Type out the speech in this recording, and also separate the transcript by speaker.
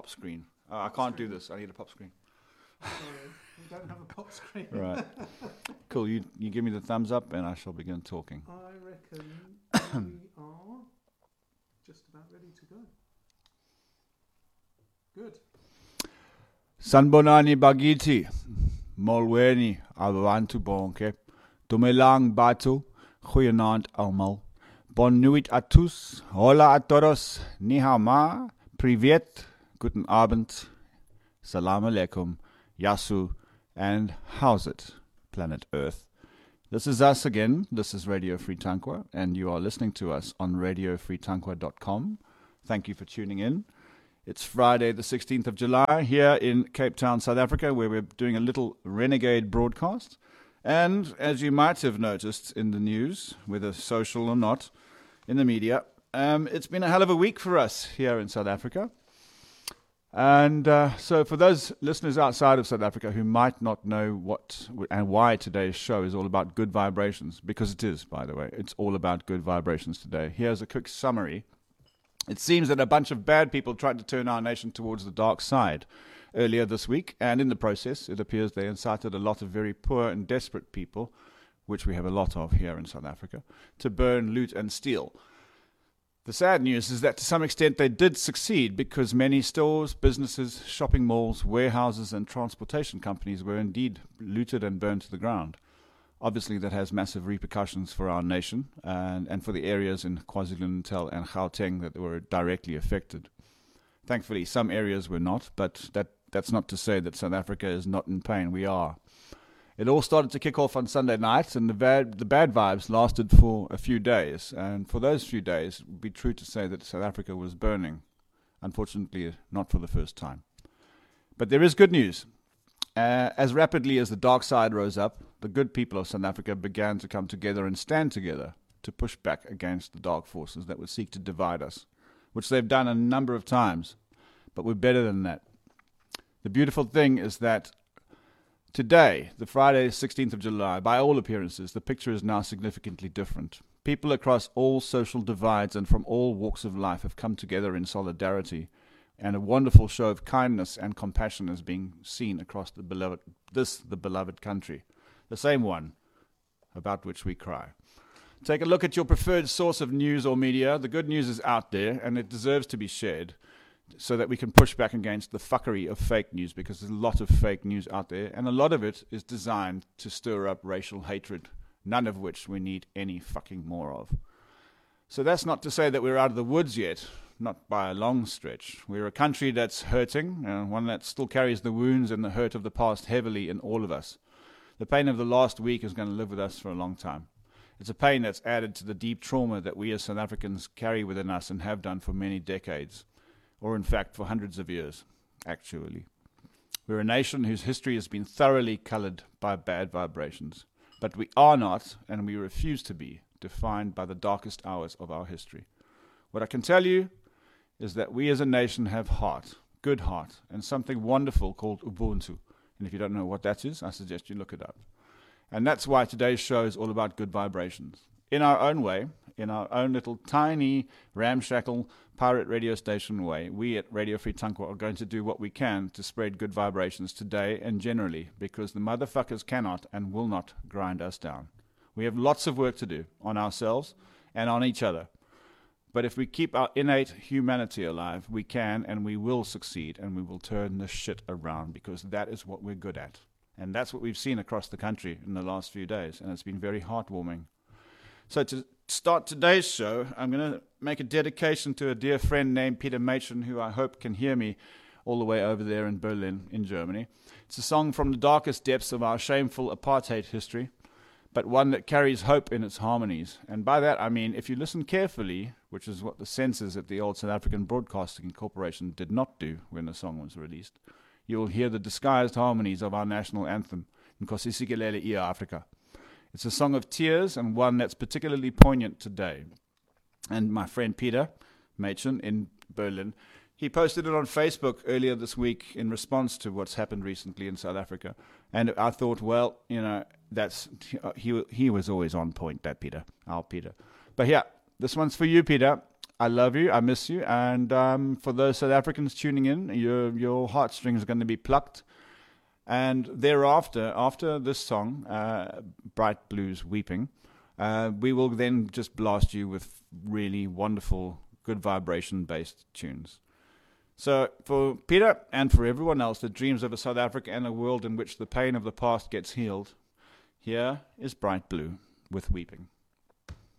Speaker 1: pop screen. I can't do this. I need a pop screen.
Speaker 2: Sorry, we don't have a pop screen.
Speaker 1: Right. Cool. You give me the thumbs up and I shall begin talking.
Speaker 2: I reckon we are just about ready to go. Good.
Speaker 1: Sanbonani bagiti. Molweni abantu bonke. Dumelang batu. Goeienaand almal. Bon nuit à tous. Hola a todos. Ni hao ma. Privet. Guten Abend. Salam alaikum. Yasu. And how's it, planet Earth? This is us again. This is Radio Free Tankwa, and you are listening to us on radiofreetankwa.com. Thank you for tuning in. It's Friday, the 16th of July, here in Cape Town, South Africa, where we're doing a little renegade broadcast. And as you might have noticed in the news, whether social or not, in the media, it's been a hell of a week for us here in South Africa. And so for those listeners outside of South Africa who might not know what and why today's show is all about good vibrations, because it is, by the way, it's all about good vibrations today. Here's a quick summary. It seems that a bunch of bad people tried to turn our nation towards the dark side earlier this week, and in the process, it appears they incited a lot of very poor and desperate people, which we have a lot of here in South Africa, to burn, loot, and steal. The sad news is that to some extent they did succeed because many stores, businesses, shopping malls, warehouses and transportation companies were indeed looted and burned to the ground. Obviously that has massive repercussions for our nation and for the areas in KwaZulu-Natal and Gauteng that were directly affected. Thankfully some areas were not, but that's not to say that South Africa is not in pain. We are. It all started to kick off on Sunday night, and the bad vibes lasted for a few days. And for those few days, it would be true to say that South Africa was burning. Unfortunately, not for the first time. But there is good news. As rapidly as the dark side rose up, the good people of South Africa began to come together and stand together to push back against the dark forces that would seek to divide us, which they've done a number of times. But we're better than that. The beautiful thing is that today, the Friday, 16th of July, by all appearances, the picture is now significantly different. People across all social divides and from all walks of life have come together in solidarity, and a wonderful show of kindness and compassion is being seen across the beloved country, the same one about which we cry. Take a look at your preferred source of news or media. The good news is out there, and it deserves to be shared, so that we can push back against the fuckery of fake news, because there's a lot of fake news out there, and a lot of it is designed to stir up racial hatred, none of which we need any fucking more of. So that's not to say that we're out of the woods yet, not by a long stretch. We're a country that's hurting, one that still carries the wounds and the hurt of the past heavily in all of us. The pain of the last week is going to live with us for a long time. It's a pain that's added to the deep trauma that we as South Africans carry within us and have done for many decades. Or in fact for hundreds of years, actually. We're a nation whose history has been thoroughly coloured by bad vibrations, but we are not, and we refuse to be, defined by the darkest hours of our history. What I can tell you is that we as a nation have heart, good heart, and something wonderful called Ubuntu. And if you don't know what that is, I suggest you look it up. And that's why today's show is all about good vibrations. In our own way, in our own little tiny, ramshackle, pirate radio station way, we at Radio Free Tankwa are going to do what we can to spread good vibrations today and generally, because the motherfuckers cannot and will not grind us down. We have lots of work to do on ourselves and on each other. But if we keep our innate humanity alive, we can and we will succeed, and we will turn this shit around, because that is what we're good at. And that's what we've seen across the country in the last few days, and it's been very heartwarming. So to start today's show, I'm going to make a dedication to a dear friend named Peter Machen, who I hope can hear me all the way over there in Berlin, in Germany. It's a song from the darkest depths of our shameful apartheid history, but one that carries hope in its harmonies. And by that I mean, if you listen carefully, which is what the censors at the old South African Broadcasting Corporation did not do when the song was released, you will hear the disguised harmonies of our national anthem, Nkosi Sikelel' iAfrika. It's a song of tears, and one that's particularly poignant today. And my friend Peter Machen in Berlin, he posted it on Facebook earlier this week in response to what's happened recently in South Africa. And I thought, well, he was always on point, that Peter, our Peter. But yeah, this one's for you, Peter. I love you. I miss you. And for those South Africans tuning in, your heartstrings are going to be plucked. And thereafter, after this song, Bright Blues Weeping, we will then just blast you with really wonderful, good vibration-based tunes. So for Peter and for everyone else that dreams of a South Africa and a world in which the pain of the past gets healed, here is Bright Blue with Weeping.